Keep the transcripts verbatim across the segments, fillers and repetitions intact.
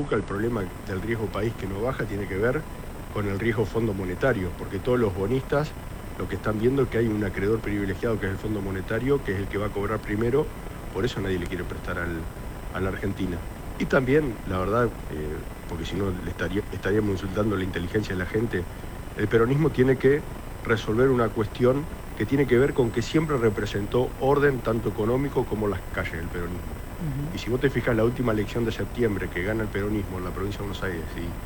preocupa el problema del riesgo país que no baja tiene que ver con el riesgo Fondo Monetario, porque todos los bonistas lo que están viendo es que hay un acreedor privilegiado que es el Fondo Monetario, que es el que va a cobrar primero, por eso nadie le quiere prestar al, a la Argentina. Y también, la verdad, eh, porque si no le estaría, estaríamos insultando la inteligencia de la gente, el peronismo tiene que resolver una cuestión que tiene que ver con que siempre representó orden tanto económico como las calles del peronismo. Uh-huh. Y si vos te fijas la última elección de septiembre que gana el peronismo en la provincia de Buenos Aires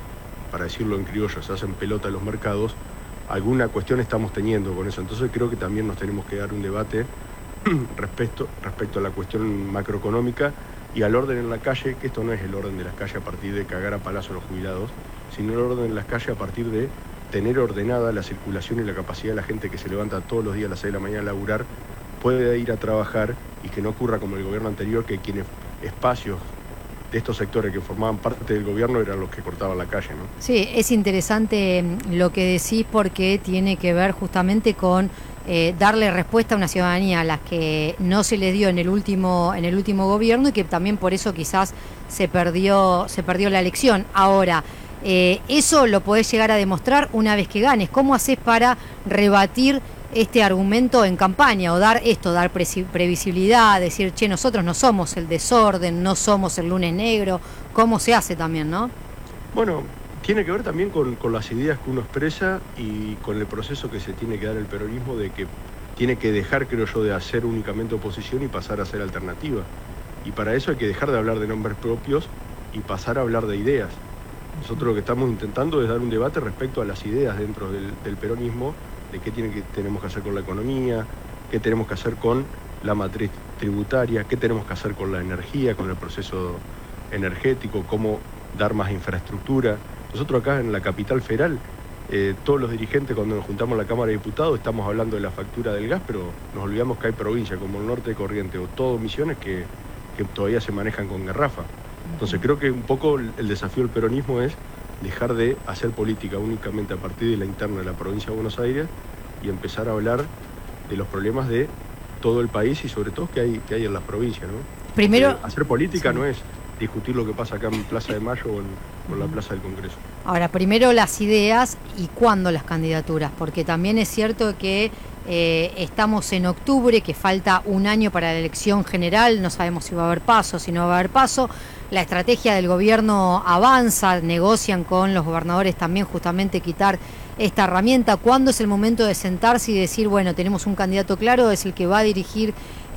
y, para decirlo en criollo, se hacen pelota los mercados, alguna cuestión estamos teniendo con eso. Entonces creo que también nos tenemos que dar un debate respecto, respecto a la cuestión macroeconómica y al orden en la calle, que esto no es el orden de las calles a partir de cagar a palazo a los jubilados, sino el orden en las calles a partir de tener ordenada la circulación y la capacidad de la gente que se levanta todos los días a las seis de la mañana a laburar, puede ir a trabajar y que no ocurra como el gobierno anterior, que quienes espacios de estos sectores que formaban parte del gobierno eran los que cortaban la calle, ¿no? Sí, es interesante lo que decís porque tiene que ver justamente con eh, darle respuesta a una ciudadanía a la que no se le dio en el último en el último gobierno y que también por eso quizás se perdió se perdió la elección. Ahora, eh, eso lo podés llegar a demostrar una vez que ganes. ¿Cómo haces para rebatir este argumento en campaña o dar esto, dar pre previsibilidad, decir, che, nosotros no somos el desorden, no somos el lunes negro? ¿Cómo se hace también, no? Bueno, tiene que ver también con, con las ideas que uno expresa y con el proceso que se tiene que dar el peronismo de que tiene que dejar, creo yo, de hacer únicamente oposición y pasar a ser alternativa. Y para eso hay que dejar de hablar de nombres propios y pasar a hablar de ideas. Nosotros lo que estamos intentando es dar un debate respecto a las ideas dentro del, del peronismo, de qué tiene que, tenemos que hacer con la economía, qué tenemos que hacer con la matriz tributaria, qué tenemos que hacer con la energía, con el proceso energético, cómo dar más infraestructura. Nosotros acá en la capital federal, eh, todos los dirigentes cuando nos juntamos en la Cámara de Diputados estamos hablando de la factura del gas, pero nos olvidamos que hay provincias como el norte de Corrientes o todo Misiones que, que todavía se manejan con garrafa. Entonces creo que un poco el desafío del peronismo es dejar de hacer política únicamente a partir de la interna de la provincia de Buenos Aires y empezar a hablar de los problemas de todo el país y sobre todo que hay, que hay en las provincias, ¿no? Primero, Porque hacer política sí. no es discutir lo que pasa acá en Plaza de Mayo o en, o en la Plaza del Congreso. Ahora, primero las ideas y cuándo las candidaturas, porque también es cierto que eh, estamos en octubre, que falta un año para la elección general, no sabemos si va a haber paso, si no va a haber paso. La estrategia del gobierno avanza, negocian con los gobernadores también justamente quitar esta herramienta. ¿Cuándo es el momento de sentarse y decir, bueno, tenemos un candidato claro, es el que va a dirigir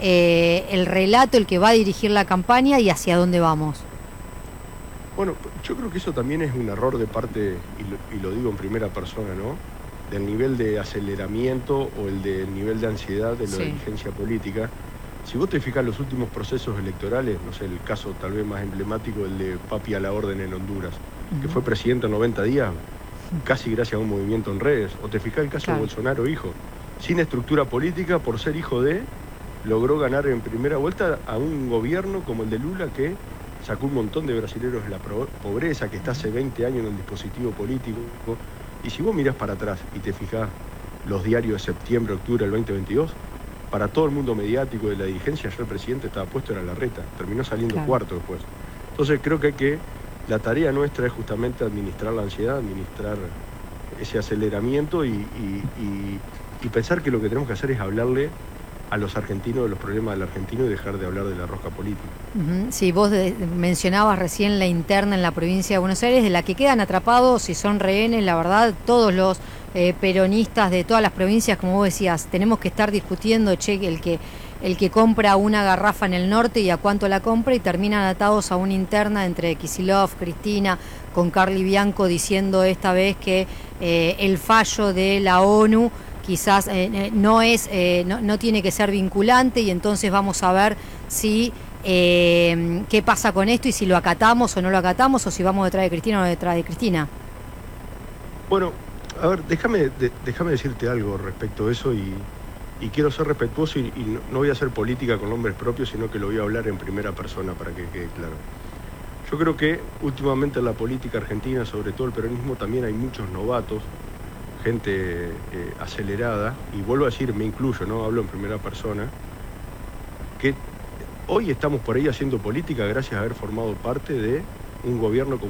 eh, el relato, el que va a dirigir la campaña y hacia dónde vamos? Bueno, yo creo que eso también es un error de parte, y lo, y lo digo en primera persona, ¿no? Del nivel de aceleramiento o el del nivel de ansiedad de la Sí. dirigencia política. Si vos te fijas los últimos procesos electorales, no sé, el caso tal vez más emblemático, el de Papi a la Orden en Honduras, uh-huh. que fue presidente en noventa días, casi gracias a un movimiento en redes. O te fijas el caso claro. de Bolsonaro, hijo, sin estructura política, por ser hijo de, logró ganar en primera vuelta a un gobierno como el de Lula que sacó un montón de brasileños de la pobreza, que está hace veinte años en el dispositivo político. Y si vos mirás para atrás y te fijás los diarios de septiembre, octubre del veinte veintidós, para todo el mundo mediático de la dirigencia, ya el presidente estaba puesto en la Larreta, terminó saliendo claro. cuarto después. Entonces creo que, hay que la tarea nuestra es justamente administrar la ansiedad, administrar ese aceleramiento y, y, y, y pensar que lo que tenemos que hacer es hablarle a los argentinos de los problemas del argentino y dejar de hablar de la rosca política. Uh-huh. Sí, vos de, mencionabas recién la interna en la provincia de Buenos Aires, de la que quedan atrapados y son rehenes, la verdad, todos los eh, peronistas de todas las provincias, como vos decías, tenemos que estar discutiendo, che, el que, el que compra una garrafa en el norte y a cuánto la compra, y terminan atados a una interna entre Kicillof, Cristina, con Carly Bianco diciendo esta vez que eh, el fallo de la ONU quizás eh, no es eh, no, no tiene que ser vinculante, y entonces vamos a ver si eh, qué pasa con esto y si lo acatamos o no lo acatamos, o si vamos detrás de Cristina o no detrás de Cristina. Bueno, a ver, déjame de, déjame decirte algo respecto a eso, y, y quiero ser respetuoso y, y no, no voy a hacer política con nombres propios, sino que lo voy a hablar en primera persona para que quede claro. Yo creo que últimamente en la política argentina, sobre todo el peronismo, también hay muchos novatos, gente eh, acelerada, y vuelvo a decir, me incluyo, no hablo en primera persona, que hoy estamos por ahí haciendo política gracias a haber formado parte de un gobierno como